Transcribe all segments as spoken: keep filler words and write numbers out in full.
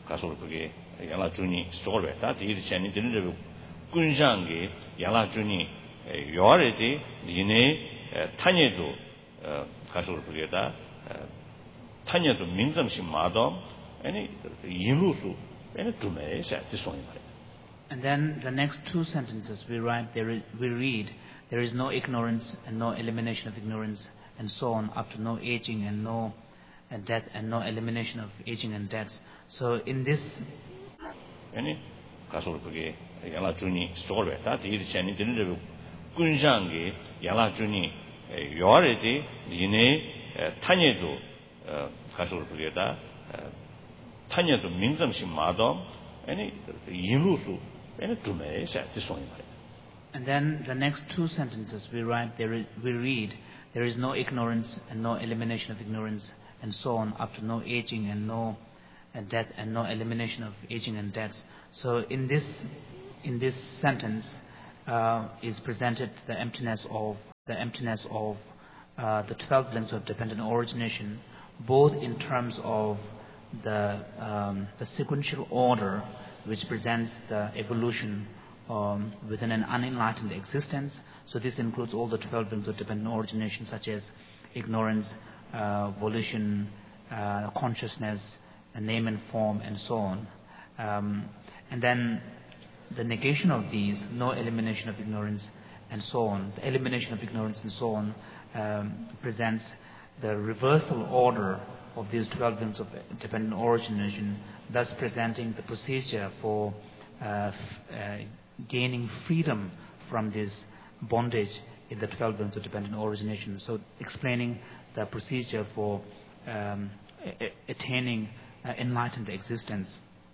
가서 그게 양라 주니 스토르베 다 뒤에 전에 되는 군상게 양라 주니 요아레디 니네 탄예도 가서 그게다 탄예도 민점식 마도 아니 인루수 아니 두메샤 지송이 말이야. And then the next two sentences we write there is, we read there is no ignorance and no elimination of ignorance and so on up to no aging and no and death and no elimination of aging and death. So in this 아니 가서 그게 양라 주니 스토르베 다 뒤에 전에 되는 군상게 양라 주니 요아레디 니네 탄예도 가서 그게다 탄예도 민점식 마도 아니 인루수 아니 두메샤 지송이 말이야. And then the next two sentences we write there is, we read there is no ignorance and no elimination of ignorance and so on up to no aging and no and death and no elimination of aging and death. So in this in this sentence uh, is presented the emptiness of the emptiness of uh, the twelve links of dependent origination, both in terms of the um, the sequential order which presents the evolution um, within an unenlightened existence. So this includes all the twelve links of dependent origination, such as ignorance, uh, volition, uh, consciousness, a name and form, and so on. Um, and then the negation of these, no elimination of ignorance, and so on. The elimination of ignorance and so on um, presents the reversal order of these twelve links of dependent origination, thus presenting the procedure for uh, f- uh, gaining freedom from this bondage in the twelve links of dependent origination. So explaining the procedure for um, a- attaining uh, enlightened existence.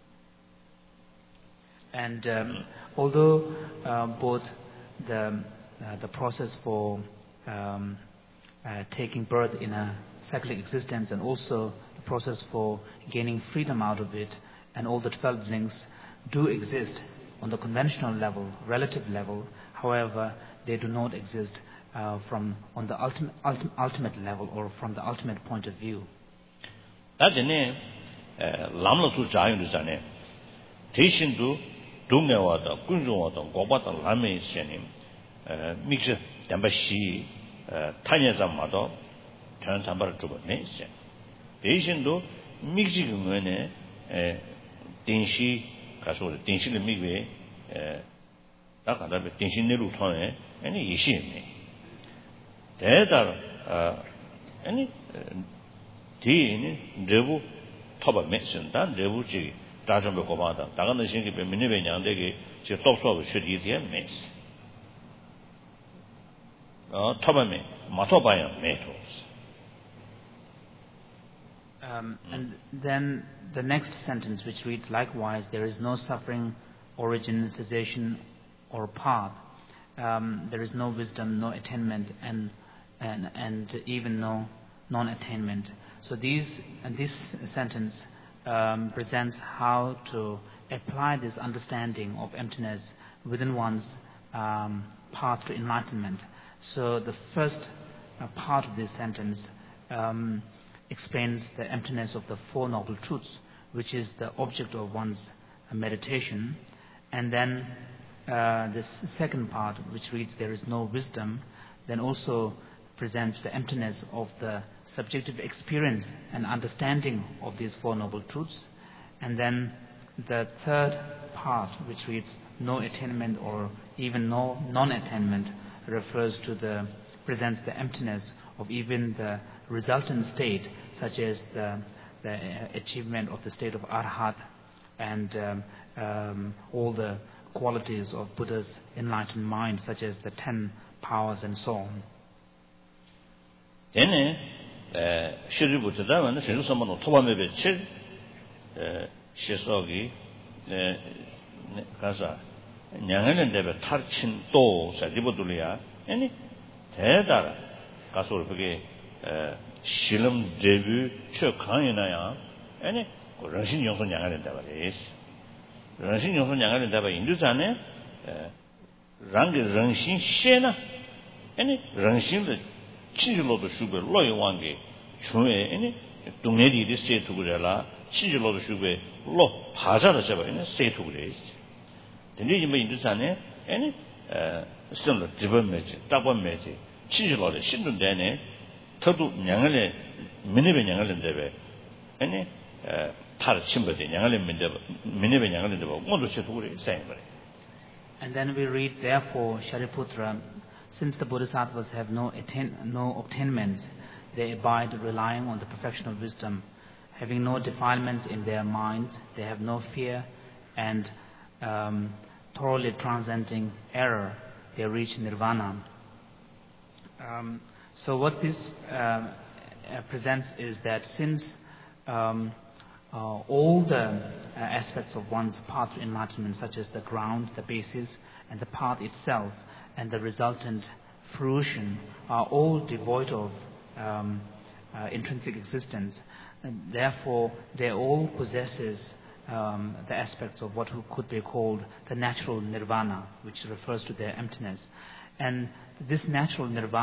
And um, although uh, both the uh, the process for um, uh, taking birth in a cyclic existence and also the process for gaining freedom out of it and all the twelve links do exist on the conventional level, relative level. However, they do not exist uh, from on the ultimate, ultimate ultimate level or from the ultimate point of view. That's the lamla su jayu du zane. Teishin du dunga wada, kunjung wada, gobata lame sheni. Mixer damba shi tanya zamado, turn tambar juba me shen. Teishin du mixi gungene dinshi kaso dinshi le migwe da kada be dinshi ne lu thone ani yishi me. Dedar ani di ni rebu toba mention dan rebu ji da jong be ko ba da da ga ne shin ge be mini be nyang de ge ji top so be shudi ye mes uh toba me ma toba ya me tos. Um, and then the next sentence, which reads, likewise, there is no suffering, origin, cessation, or path. Um, there is no wisdom, no attainment, and and and even no non-attainment. So these and this sentence um, presents how to apply this understanding of emptiness within one's um, path to enlightenment. So the first uh, part of this sentence Um, explains the emptiness of the Four Noble Truths, which is the object of one's meditation. And then uh, this second part, which reads, there is no wisdom, then also presents the emptiness of the subjective experience and understanding of these Four Noble Truths. And then the third part, which reads, no attainment or even no non-attainment, refers to the, presents the emptiness of even the resultant state, such as the, the achievement of the state of Arhat and um, um, all the qualities of Buddha's enlightened mind, such as the ten powers and so on. Then, Shri Buddha, when Shri Samano Tobame Chil, Shisogi, Gaza, Yangan Deva Tarchin Do, Sadibudulia, any Tedara, Gasur Pugay. Shilam debut Chuk Hanyanaya, any Russian Yonson Yangan Davaris. Russian Yonson Yangan Dava Induzane, Rangi Ranshin Shena, any Ranshin the Chilo the Sugar, Loy Wangi, Chue, any Dunedi, the state to Gurella, 신주로도 주고 로 바자도 잡아요. 세토 그래. 근데 이제 인도산에 아니 에 선로 디범매지 따범매지 신주로도 신도되네. 저도 냥을에 민네베 냥을인데베 아니 에 타르 침버데 냥을에 민데 민네베 냥을인데 뭐도 세토 그래. saying 그래. And then we read, therefore, Shariputra, since the Bodhisattvas have no attain, no obtainments, they abide relying on the perfection of wisdom. Having no defilements in their minds, they have no fear, and um, thoroughly transcending error, they reach nirvana. Um, so what this uh, uh, presents is that since um, uh, all the uh, aspects of one's path to enlightenment, such as the ground, the basis, and the path itself, and the resultant fruition, are all devoid of um, uh, intrinsic existence, and therefore they all possesses um, the aspects of what could be called the natural nirvana, which refers to their emptiness. And this natural nirvana